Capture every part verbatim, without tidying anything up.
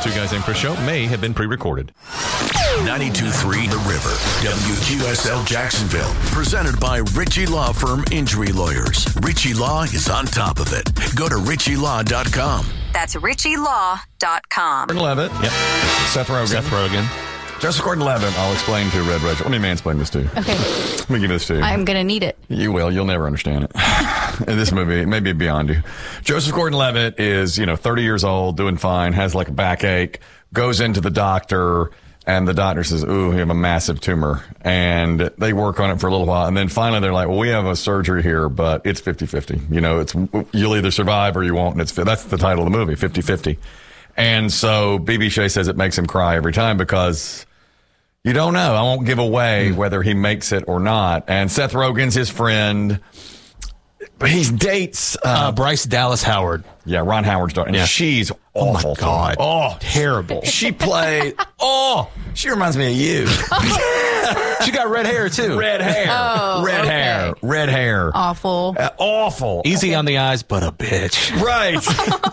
Two Guys Named Chris show may have been pre-recorded. ninety-two point three The River, W Q S L Jacksonville. Presented by Ritchie Law Firm Injury Lawyers. Ritchie Law is on top of it. Go to ritchie law dot com. That's ritchie law dot com. Levitt. Yep. Seth Rogen. Seth Rogen. Joseph Gordon-Levitt. I'll explain to Red Rachel. Let me mansplain this to you. Okay. Let me give this to you. I'm going to need it. You will. You'll never understand it. In this movie, maybe beyond you. Joseph Gordon-Levitt is, you know, thirty years old, doing fine, has like a backache, goes into the doctor, and the doctor says, ooh, you have a massive tumor. And they work on it for a little while. And then finally they're like, well, we have a surgery here, but it's fifty-fifty. You know, it's you'll either survive or you won't. And it's that's the title of the movie, fifty-fifty. And so B B. Shea says it makes him cry every time because you don't know. I won't give away whether he makes it or not. And Seth Rogen's his friend. But he dates uh, Uh, Bryce Dallas Howard. yeah, Ron Howard's daughter. And Yeah. she's Oh, my awful. God. Oh, Terrible. she played. Oh, she reminds me of you. She got red hair, too. Red hair. Oh, red okay. hair. Red hair. Awful. Uh, awful. Easy on the eyes, but a bitch. Right.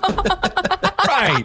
Right.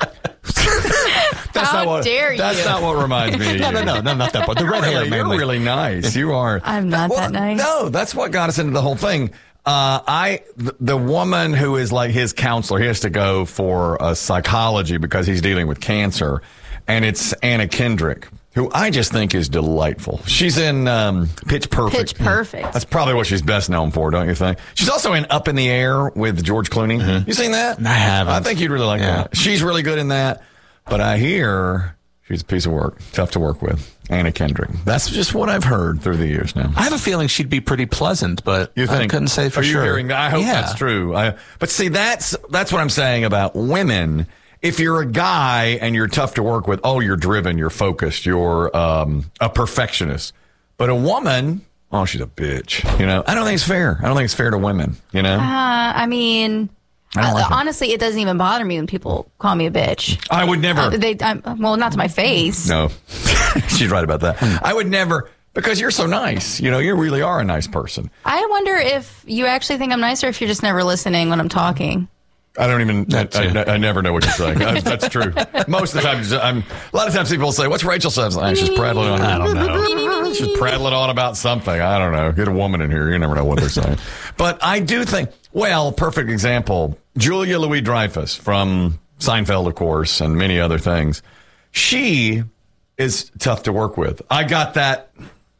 That's How not what, dare That's you. not what reminds me of you. No, no, no, no, not that part. The red You're hair, really, you're mainly. really nice. You are. I'm not that nice. No, that's what got us into the whole thing. Uh, I, the, the woman who is like his counselor, he has to go for a psychology because he's dealing with cancer. And it's Anna Kendrick, who I just think is delightful. She's in um, Pitch Perfect. Pitch Perfect. That's probably what she's best known for, don't you think? She's also in Up in the Air with George Clooney. Mm-hmm. You seen that? I haven't. I think you'd really like Yeah. that. She's really good in that. But I hear she's a piece of work. Tough to work with. Anna Kendrick. That's just what I've heard through the years now. I have a feeling she'd be pretty pleasant, but You think? I couldn't say for Are you sure. hearing that? I hope Yeah. that's true. I, but see, that's that's what I'm saying about women. If you're a guy and you're tough to work with, oh, you're driven, you're focused, you're um, a perfectionist. But a woman, oh, she's a bitch. You know, I don't think it's fair. I don't think it's fair to women. You know, Uh, I mean, I don't uh, like it. honestly, it doesn't even bother me when people call me a bitch. I would never. Uh, they, I'm, well, not to my face. No, she's right about that. Hmm. I would never, because you're so nice. You know, you really are a nice person. I wonder if you actually think I'm nice or if you're just never listening when I'm talking. I don't even. I, That too. I, I never know what you're saying. I, that's true. Most of the time, I'm. A lot of times, people say, "What's Rachel says?" Like, she's prattling on. I don't know. She's prattling on about something. I don't know. Get a woman in here. You never know what they're saying. But I do think. Well, perfect example. Julia Louis-Dreyfus from Seinfeld, of course, and many other things. She is tough to work with. I got that.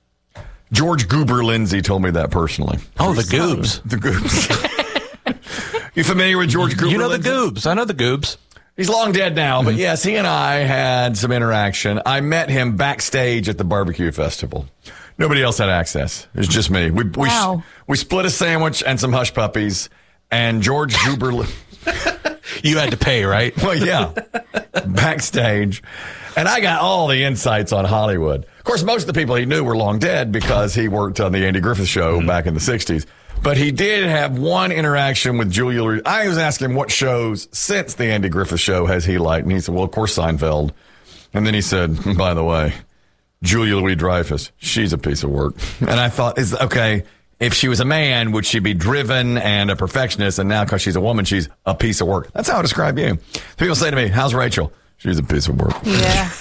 George Goober Lindsay told me that personally. Oh, the Goobs. The Goobs. You familiar with George Goober? You know the Lindsay? Goobs. I know the Goobs. He's long dead now, but yes, he and I had some interaction. I met him backstage at the barbecue festival. Nobody else had access. It was just me. We we, Wow. we split a sandwich and some hush puppies, and George Goober. You had to pay, right? Well, yeah, backstage. And I got all the insights on Hollywood. Of course, most of the people he knew were long dead because he worked on the Andy Griffith Show mm-hmm. back in the sixties. But he did have one interaction with Julia Louis. I was asking him what shows since the Andy Griffith Show has he liked. And he said, well, of course, Seinfeld. And then he said, by the way, Julia Louis-Dreyfus, she's a piece of work. And I thought, is okay, if she was a man, would she be driven and a perfectionist? And now because she's a woman, she's a piece of work. That's how I describe you. People say to me, how's Rachel? She's a piece of work. Yeah.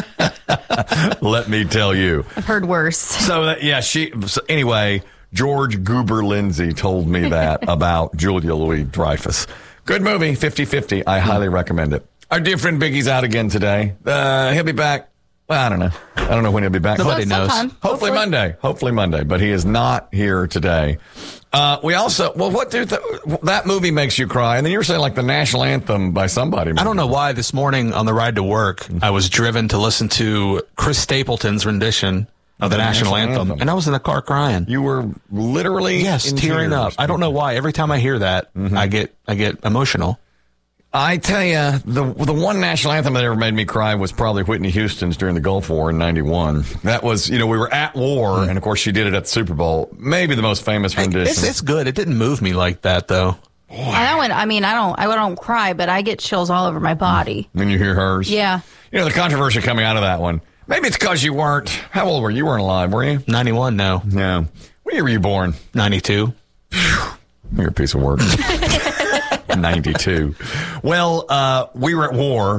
Let me tell you. I've heard worse. So, that, yeah, she, so anyway, George Goober Lindsay told me that about Julia Louis-Dreyfus. Good movie, fifty-fifty. I highly recommend it. Our dear friend Biggie's out again today. Uh, he'll be back. Well, I don't know. I don't know when he'll be back. Nobody Well, knows. sometime. Hopefully, Hopefully. Monday. Hopefully Monday. But he is not here today. Uh, we also, well, what do th- that movie makes you cry? And then you were saying like the national anthem by somebody. I don't know why this morning on the ride to work, I was driven to listen to Chris Stapleton's rendition of the, The national, national anthem. anthem. And I was in the car crying. You were literally Yes, in tearing tears. up. I don't know why. Every time I hear that, I get I get emotional. I tell you, the the one national anthem that ever made me cry was probably Whitney Houston's during the Gulf War in ninety-one. That was, you know, we were at war, and of course she did it at the Super Bowl. Maybe the most famous rendition. It's it's good. It didn't move me like that though. I don't. I mean, I don't. I don't cry, but I get chills all over my body. When you hear hers. Yeah. You know, the controversy coming out of that one. Maybe it's because you weren't, how old were you? You weren't alive, were you? ninety-one, no. No. When year were you born? ninety-two. You're a piece of work. ninety-two. Well, uh, we were at war,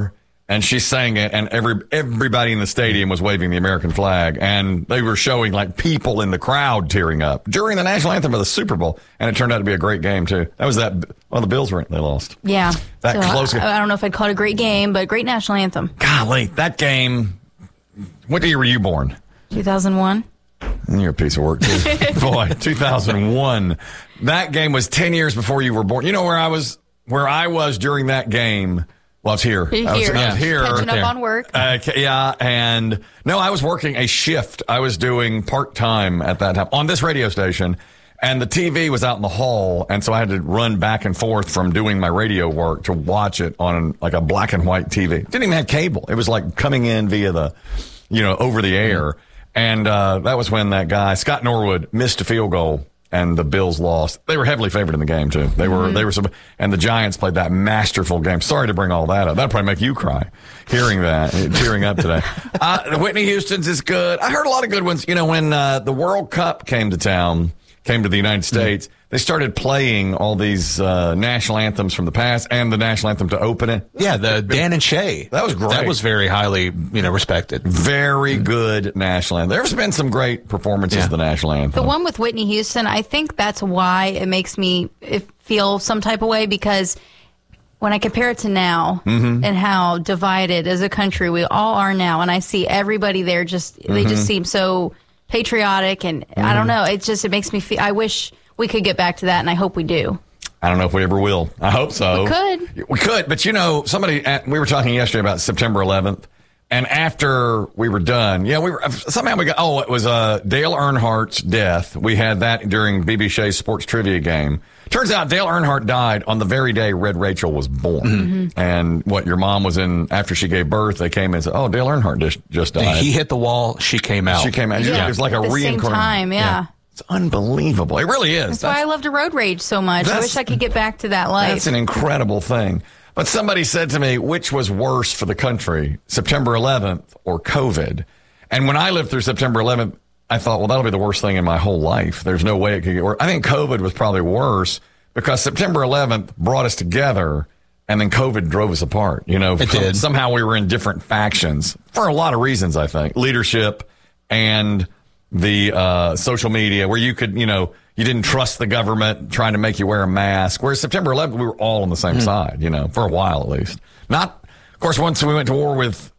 and she sang it, and every everybody in the stadium was waving the American flag, and they were showing like people in the crowd tearing up during the national anthem of the Super Bowl, and it turned out to be a great game too. That was that. Well, the Bills were they lost. Yeah, that so close. I, I don't know if I'd call it a great game, but great national anthem. Golly, that game. What year were you born? two thousand one. You're a piece of work too, boy. two thousand one. That game was ten years before you were born. You know where I was? Where I was during that game. Well, I was here. Here. I was, I was here. Catching right up on work. Uh, yeah, and no, I was working a shift. I was doing part time at that time on this radio station, and the T V was out in the hall, and so I had to run back and forth from doing my radio work to watch it on like a black and white T V. Didn't even have cable. It was like coming in via the, you know, over the air, and uh, that was when that guy Scott Norwood missed a field goal. And the Bills lost. They were heavily favored in the game too. They were, mm-hmm. they were, and the Giants played that masterful game. Sorry to bring all that up. That'd probably make you cry hearing that, tearing up today. Uh, Whitney Houston's is good. I heard a lot of good ones. You know, when uh, the World Cup came to town, came to the United States, mm-hmm. they started playing all these uh, national anthems from the past and the national anthem to open it. Yeah, the Dan and Shay. That was great. That was very highly, you know, respected. Very good national anthem. There's been some great performances Yeah. of the national anthem. The one with Whitney Houston, I think that's why it makes me feel some type of way, because when I compare it to now mm-hmm. and how divided as a country we all are now, and I see everybody there just, mm-hmm. they just seem so patriotic, and mm-hmm. I don't know, it just, it makes me feel, I wish we could get back to that, and I hope we do. I don't know if we ever will. I hope so. We could. We could, but you know, somebody, we were talking yesterday about September eleventh, and after we were done, yeah, we were, somehow we got, oh, it was uh, Dale Earnhardt's death. We had that during B B Shay's sports trivia game. Turns out Dale Earnhardt died on the very day Red Rachel was born. Mm-hmm. And what your mom was in, after she gave birth, they came in and said, oh, Dale Earnhardt just, just died. He hit the wall, she came out. She came out. Yeah. It was like At a the same reincarnation. time, yeah. yeah. It's unbelievable. It really is. That's, that's why I love to road rage so much. I wish I could get back to that life. That's an incredible thing. But somebody said to me, which was worse for the country, September eleventh or COVID? And when I lived through September eleventh, I thought, well, that'll be the worst thing in my whole life. There's no way it could get worse. I think COVID was probably worse because September eleventh brought us together, and then COVID drove us apart. You know, it did. Somehow we were in different factions for a lot of reasons, I think. Leadership and the uh, social media, where you could, you know, you didn't trust the government trying to make you wear a mask. Whereas September eleventh, we were all on the same mm. side, you know, for a while at least. Not, of course, once we went to war with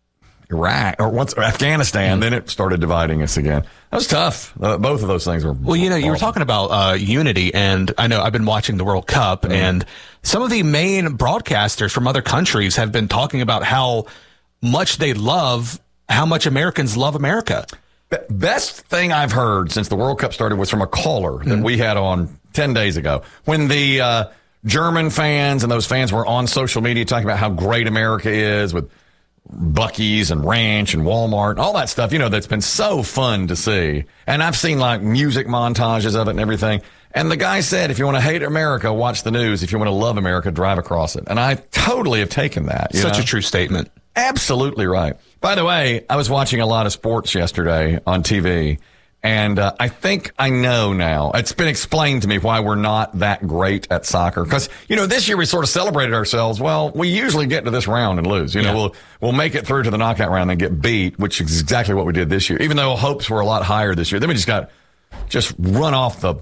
Iraq or once or Afghanistan, mm. then it started dividing us again. That was tough. Uh, both of those things were. Well, you know, you were talking about uh, unity, and I know I've been watching the World Cup, mm. and some of the main broadcasters from other countries have been talking about how much they love, how much Americans love America. Best thing I've heard since the World Cup started was from a caller that mm. we had on ten days ago when the uh, German fans and those fans were on social media talking about how great America is with Buc-ee's and Ranch and Walmart and all that stuff, you know, that's been so fun to see. And I've seen like music montages of it and everything. And the guy said, if you want to hate America, watch the news. If you want to love America, drive across it. And I totally have taken that. You Such know? a true statement. Absolutely right. By the way, I was watching a lot of sports yesterday on T V, and uh, I think I know now. It's been explained to me why we're not that great at soccer. Because, you know, this year we sort of celebrated ourselves. Well, we usually get to this round and lose. You know, yeah. we'll we'll make it through to the knockout round and get beat, which is exactly what we did this year. Even though hopes were a lot higher this year. Then we just got just run off the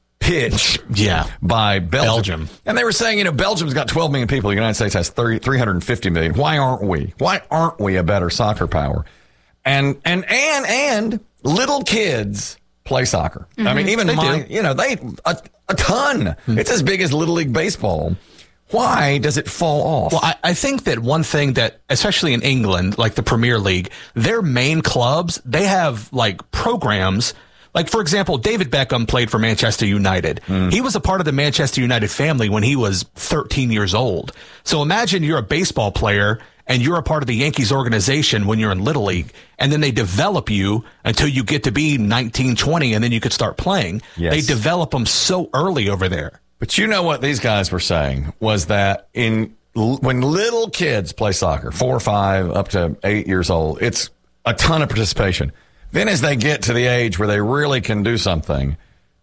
pitch yeah. by Belgium. Belgium. And they were saying, you know, Belgium's got twelve million people. The United States has thirty, three hundred fifty million. Why aren't we? Why aren't we a better soccer power? And, and, and, and little kids play soccer. Mm-hmm. I mean, even they my, do. you know, they, a, a ton. Mm-hmm. It's as big as Little League Baseball. Why does it fall off? Well, I, I think that one thing that, especially in England, like the Premier League, their main clubs, they have like programs. Like, for example, David Beckham played for Manchester United. Mm. He was a part of the Manchester United family when he was thirteen years old. So imagine you're a baseball player and you're a part of the Yankees organization when you're in Little League, and then they develop you until you get to be nineteen, twenty, and then you could start playing. Yes. They develop them so early over there. But you know what these guys were saying was that in when little kids play soccer, four or five up to eight years old, it's a ton of participation. Then as they get to the age where they really can do something,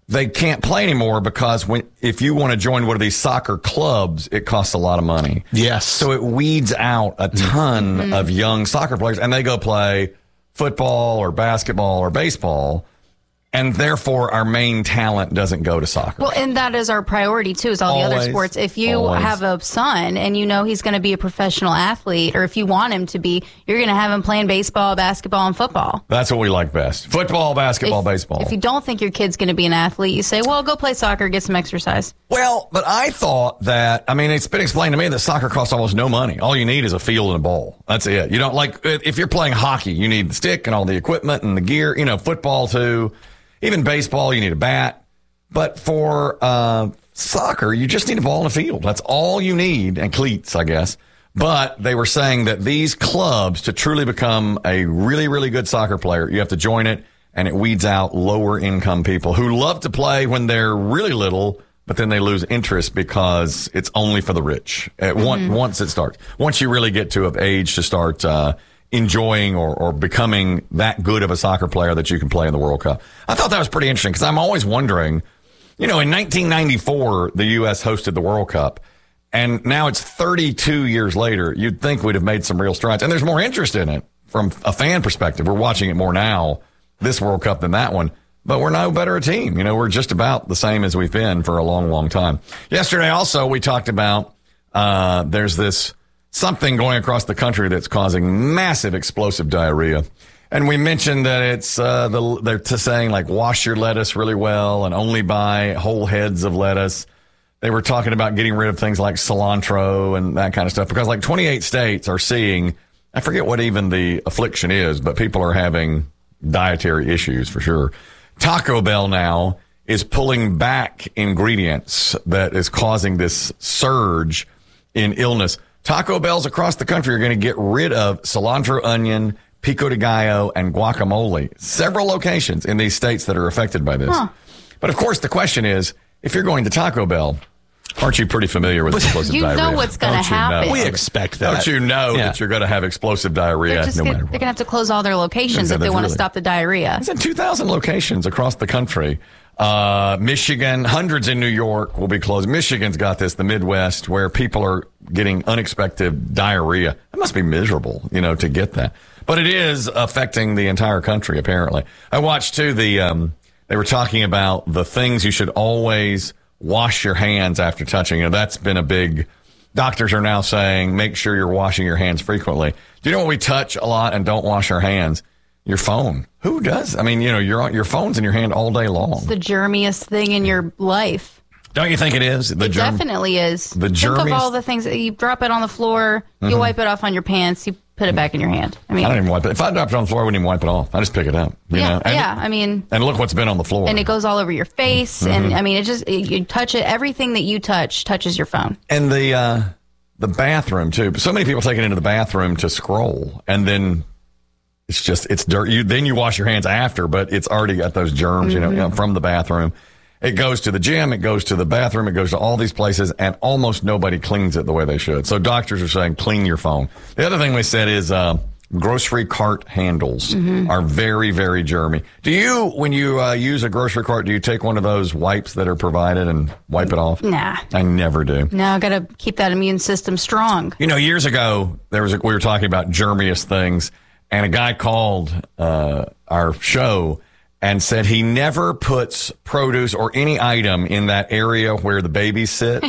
they can't play anymore because when if you want to join one of these soccer clubs, it costs a lot of money. Yes. So it weeds out a ton mm-hmm. of young soccer players, and they go play football or basketball or baseball. And therefore, our main talent doesn't go to soccer. Well, and that is our priority, too, is all always, the other sports. If you always. have a son and you know he's going to be a professional athlete, or if you want him to be, you're going to have him playing baseball, basketball, and football. That's what we like best. Football, basketball, if, baseball. If you don't think your kid's going to be an athlete, you say, well, go play soccer, get some exercise. Well, but I thought that, I mean, it's been explained to me that soccer costs almost no money. All you need is a field and a ball. That's it. You don't like, if you're playing hockey, you need the stick and all the equipment and the gear. You know, football, too. Even baseball, you need a bat. But for uh, soccer, you just need a ball and a field. That's all you need, and cleats, I guess. But they were saying that these clubs, to truly become a really, really good soccer player, you have to join it, and it weeds out lower-income people who love to play when they're really little, but then they lose interest because it's only for the rich. At mm-hmm. one, once it starts. Once you really get to an age to start uh enjoying or, or becoming that good of a soccer player that you can play in the World Cup. I thought that was pretty interesting because I'm always wondering, you know, in nineteen ninety-four, the U S hosted the World Cup, and now it's thirty-two years later. You'd think we'd have made some real strides, and there's more interest in it from a fan perspective. We're watching it more now, this World Cup, than that one, but we're no better a team. You know, we're just about the same as we've been for a long, long time. Yesterday also, we talked about uh there's this something going across the country that's causing massive explosive diarrhea. And we mentioned that it's, uh, the, they're to saying like wash your lettuce really well and only buy whole heads of lettuce. They were talking about getting rid of things like cilantro and that kind of stuff because like twenty-eight states are seeing, I forget what even the affliction is, but people are having dietary issues for sure. Taco Bell now is pulling back ingredients that is causing this surge in illness. Taco Bells across the country are going to get rid of cilantro, onion, pico de gallo, and guacamole. Several locations in these states that are affected by this. Huh. But, of course, the question is, if you're going to Taco Bell, aren't you pretty familiar with explosive you diarrhea? You know what's going to happen. Know? We expect that. Don't you know yeah. that you're going to have explosive diarrhea no get, matter what? They're going to have to close all their locations yeah, if they want really, to stop the diarrhea. It's in two thousand locations across the country. Uh, Michigan, hundreds in New York will be closed. Michigan's got this, the Midwest, where people are getting unexpected diarrhea. It must be miserable, you know, to get that. But it is affecting the entire country, apparently. I watched, too, the, um, they were talking about the things you should always wash your hands after touching. You know, that's been a big, doctors are now saying, make sure you're washing your hands frequently. Do you know what we touch a lot and don't wash our hands? Your phone. Who does? I mean, you know, your your phone's in your hand all day long. It's the germiest thing in your life. Don't you think it is? The it germ- definitely is. The germiest. Think of all the things. You drop it on the floor. Mm-hmm. You wipe it off on your pants. You put it back in your hand. I mean, I don't even wipe it. If I dropped it on the floor, I wouldn't even wipe it off. I just pick it up. You yeah, know? And yeah. It, I mean, and look what's been on the floor. And it goes all over your face. Mm-hmm. And I mean, it just you touch it. Everything that you touch touches your phone. And the uh, the bathroom too. So many people take it into the bathroom to scroll, and then. It's just, it's dirt. You, then you wash your hands after, but it's already got those germs, mm-hmm. you, know, you know, from the bathroom. It goes to the gym. It goes to the bathroom. It goes to all these places, and almost nobody cleans it the way they should. So doctors are saying clean your phone. The other thing we said is uh, grocery cart handles mm-hmm. are very, very germy. Do you, when you uh, use a grocery cart, do you take one of those wipes that are provided and wipe it off? Nah. I never do. No, I got to keep that immune system strong. You know, years ago, there was a, we were talking about germiest things. And a guy called uh, our show and said he never puts produce or any item in that area where the babies sit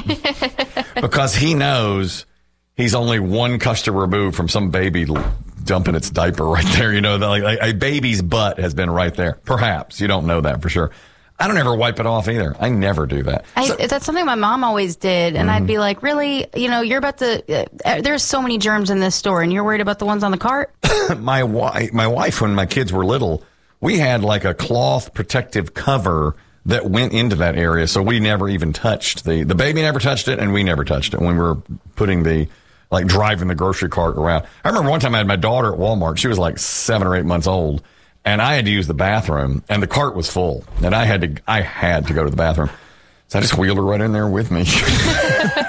because he knows he's only one customer removed from some baby dumping its diaper right there. You know, like a baby's butt has been right there. Perhaps. You don't know that for sure. I don't ever wipe it off either. I never do that. I, so, that's something my mom always did. And mm-hmm. I'd be like, really? You know, you're about to, uh, there's so many germs in this store and you're worried about the ones on the cart? my wife, my wife, when my kids were little, we had like a cloth protective cover that went into that area. So we never even touched the, the baby never touched it and we never touched it when we were putting the, like driving the grocery cart around. I remember one time I had my daughter at Walmart. She was like seven or eight months old. And I had to use the bathroom, and the cart was full, and I had to I had to go to the bathroom. So I just wheeled her right in there with me.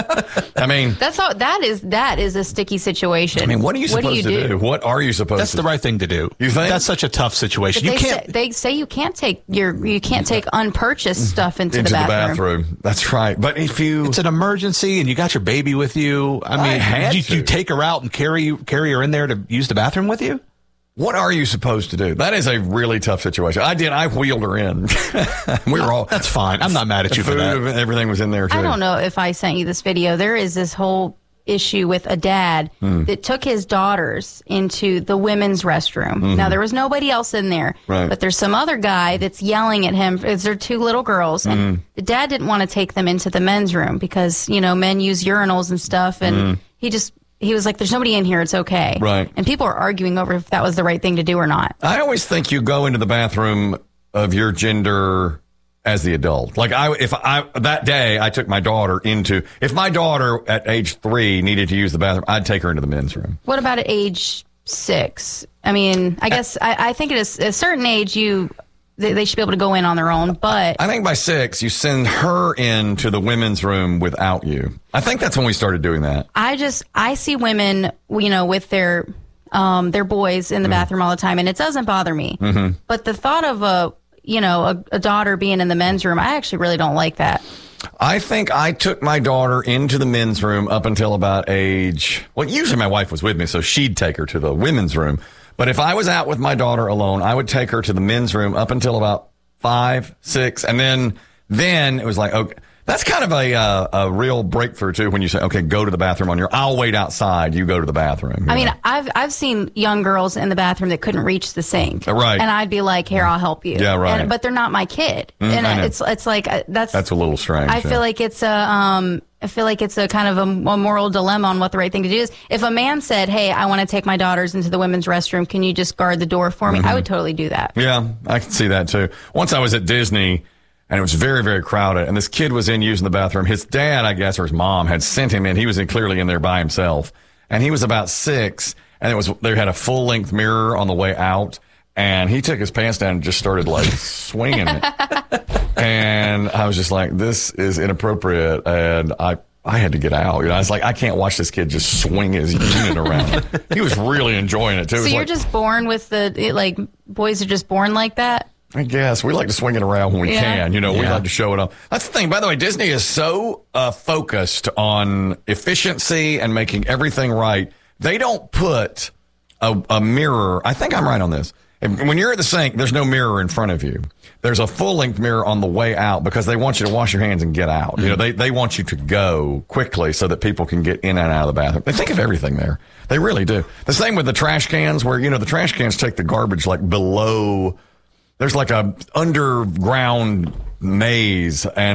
I mean, That's all. That is that is a sticky situation. I mean, what are you supposed what do you to do? do? What are you supposed That's to the do? right thing to do. You think? That's such a tough situation. But You they can't. Say, they say you can't take your you can't take unpurchased stuff into, Into the the bathroom. bathroom. That's right. But if you, It's an emergency, and you got your baby with you. I mean, I had you, to. you take her out and carry carry her in there to use the bathroom with you. what are you supposed to do? That is a really tough situation. I did. I wheeled her in. we were all. That's fine. I'm not mad at the you for food, that. everything was in there too. I don't know if I sent you this video. There is this whole issue with a dad Hmm. that took his daughters into the women's restroom. Now, there was nobody else in there, Mm-hmm. Right. but there's some other guy that's yelling at him. It's their two little girls, and Mm-hmm. the dad didn't want to take them into the men's room because, you know, men use urinals and stuff, and he just, he was like, there's nobody in here, it's okay. Mm-hmm. Right. And people are arguing over if that was the right thing to do or not. I always think you go into the bathroom of your gender as the adult. Like I, if I, that day I took my daughter into, if my daughter at age three needed to use the bathroom, I'd take her into the men's room. What about at age six? I mean, I guess I, I think at a, a certain age, you they, they should be able to go in on their own. But I think by six, you send her into the women's room without you. I think that's when we started doing that. I just I see women, you know, with their um, their boys in the bathroom all the time, and it doesn't bother me. Mm-hmm. But the thought of a you know a, a daughter being in the men's room, I actually really don't like that. I think I took my daughter into the men's room up until about age, well, usually my wife was with me, so she'd take her to the women's room. But if I was out with my daughter alone, I would take her to the men's room up until about five, six. And then, then it was like, okay, that's kind of a, uh, a real breakthrough too. When you say, okay, go to the bathroom on your, I'll wait outside. You go to the bathroom. I mean, know? I've I've seen young girls in the bathroom that couldn't reach the sink, Right. And I'd be like, "Here, I'll help you." Yeah, right. And, but they're not my kid, Mm, and I know. it's it's like uh, that's That's a little strange, I yeah. feel like it's a um I feel like it's a kind of a, a moral dilemma on what the right thing to do is. If a man said, "Hey, I want to take my daughters into the women's restroom. Can you just guard the door for me?" I would totally do that. Yeah, I can see that too. Once I was at Disney and it was very, very crowded and this kid was in using the bathroom. His dad, I guess, or his mom had sent him in. He was in, clearly in there by himself and he was about six and it was, they had a full length mirror on the way out and he took his pants down and just started like swinging it. And I was just like, this is inappropriate. And I, I had to get out. You know, I was like, I can't watch this kid just swing his unit around. He was really enjoying it too. It So was you're like, just born with the it, like boys are just born like that. I guess we like to swing it around when we Yeah. can. You know, we Yeah. like to show it off. That's the thing. By the way, Disney is so uh, focused on efficiency and making everything right. They don't put a, a mirror. I think I'm right on this. If- When you're at the sink, there's no mirror in front of you. There's a full length mirror on the way out because they want you to wash your hands and get out. You know, they, they want you to go quickly so that people can get in and out of the bathroom. They think of everything there. They really do. The same with the trash cans where, you know, the trash cans take the garbage like below. There's like a underground maze and